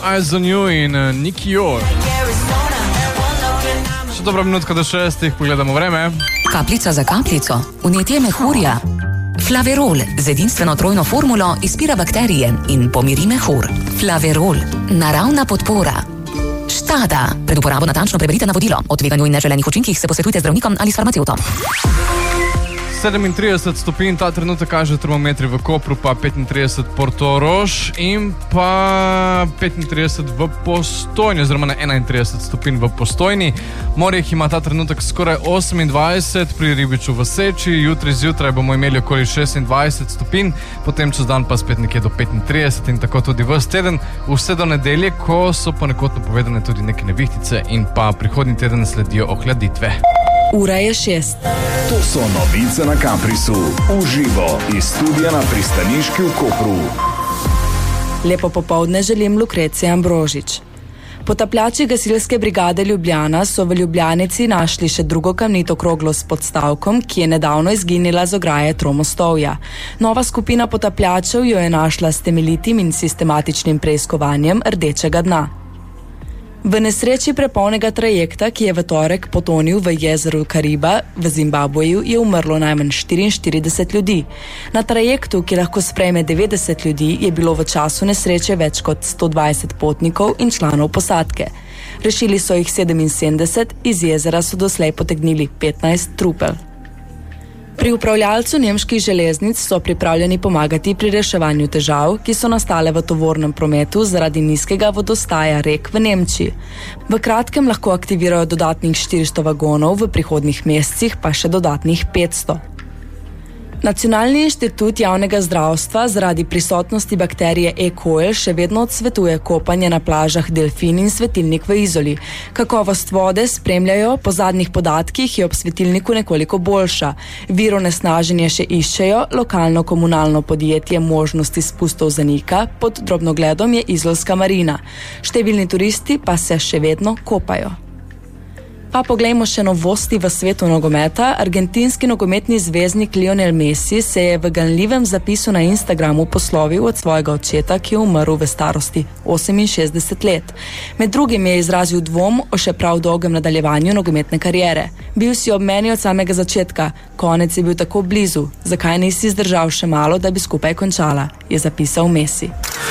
Eyes on You in Nicky Yor. Še dobra minutka do 6, pogledamo vreme. Kapljica za kapljico, vnetje mehurja. Flaverol z edinstveno trojno formulo izpira bakterije in pomiri mehur. Flaverol, naravna podpora. Štada, pred uporabo natančno preberite navodilo. O tveganju in neželenih učinkih se posvetujte z zdravnikom ali s farmacevtom. 37 stopinj, ta trenutek kaže termometri v Kopru, pa 35 Portorož in pa 35 v Postojni, oziroma 31 stopinj v Postojni. Morje ima ta trenutek skoraj 28, pri Ribiču v Seči, jutri zjutraj bomo imeli okoli 26 stopinj, potem čez dan pa spet nekje do 35 in tako tudi ves teden, vse do nedelje, ko so ponekod napovedane tudi neke nevihtice in pa prihodnji teden sledijo ohladitve. Ura je 6. To so novice na Caprisu. Uživo iz studia na pristaniški v Kopru. Lepo popoldne želim Lukrecija Ambrožič. Potapljači gasilske brigade Ljubljana so v Ljubljanici našli še drugo kamnito kroglo s podstavkom, ki je nedavno izginila z ograje Tromostovja. Nova skupina potapljačev jo je našla s temeljitim in sistematičnim preiskovanjem rdečega dna. V nesreči prepolnega trajekta, ki je v torek potonil v jezeru Kariba v Zimbabveju, je umrlo najmanj 44 ljudi. Na trajektu, ki lahko sprejme 90 ljudi, je bilo v času nesreče več kot 120 potnikov in članov posadke. Rešili so jih 77, iz jezera so doslej potegnili 15 trupel. Pri upravljalcu nemških železnic so pripravljeni pomagati pri reševanju težav, ki so nastale v tovornem prometu zaradi nizkega vodostaja rek v Nemčiji. V kratkem lahko aktivirajo dodatnih 400 vagonov, v prihodnjih mesecih pa še dodatnih 500. Nacionalni inštitut javnega zdravstva zaradi prisotnosti bakterije E. coli še vedno odsvetuje kopanje na plažah Delfin in Svetilnik v Izoli. Kakovost vode spremljajo, po zadnjih podatkih je ob Svetilniku nekoliko boljša. Vir onesnaženja še iščejo, lokalno komunalno podjetje možnosti spustov zanika, pod drobnogledom je izolska marina. Številni turisti pa se še vedno kopajo. Pa poglejmo še novosti v svetu nogometa. Argentinski nogometni zvezdnik Lionel Messi se je v ganljivem zapisu na Instagramu poslovil od svojega očeta, ki je umrl v starosti 68 let. Med drugim je izrazil dvom o še prav dolgem nadaljevanju nogometne kariere. Bil si ob meni od samega začetka, konec je bil tako blizu, zakaj nisi zdržal še malo, da bi skupaj končala, je zapisal Messi.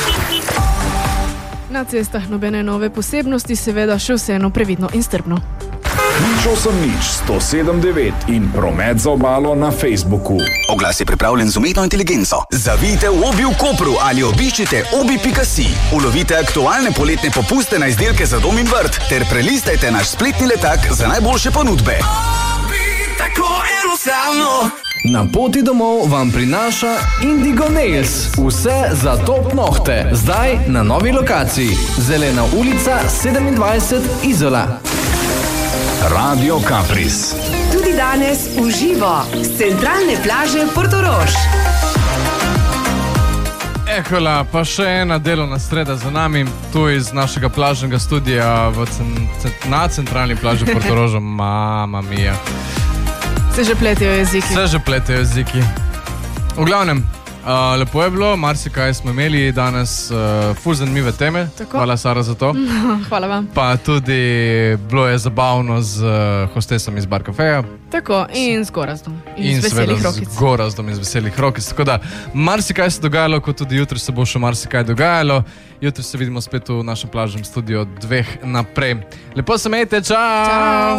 Na cestah nobene nove posebnosti, seveda še vseeno previdno in strpno. Nič 107.9 in promet za obalo na Facebooku. Oglas je pripravljen z umetno inteligenco. Zavijte v Obi v Kopru ali obiščite obi.si. Ulovite aktualne poletne popuste na izdelke za dom in vrt ter prelistajte naš spletni letak za najboljše ponudbe. Obi, tako enostavno. Na poti domov vam prinaša Indigo Nails. Vse za top nohte. Zdaj na novi lokaciji. Zelena ulica 27 Izola. Radio Capris. Tudi danes uživo z centralne plaže Portorož. Hvala, pa še ena delovna sreda za nami, tu iz našega plažnega studija na centralni plaži Portoroža. Mama mia. Se že pletejo jeziki. V glavnem, lepo je bilo, marsikaj smo imeli danes, ful zanimive teme. Tako. Hvala, Sara, za to. Hvala vam. Pa tudi bilo je zabavno z hostesom iz Bar Cafeja. Tako, in z Gorazdom. In seveda z Gorazdom iz Veselih rokic. Tako da, marsikaj se dogajalo, kot tudi jutri se bo še marsikaj dogajalo. Jutri se vidimo spet v našem plažnem studiu od 2 naprej. Lepo se imejte, čau!